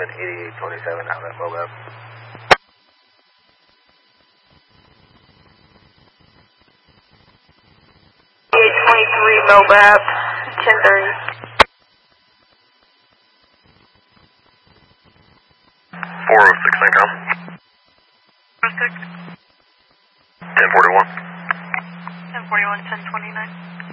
8827 outlet mobile. 823 Mobab, 1030. 406 Incom. 406. 1041. 1041, 1029.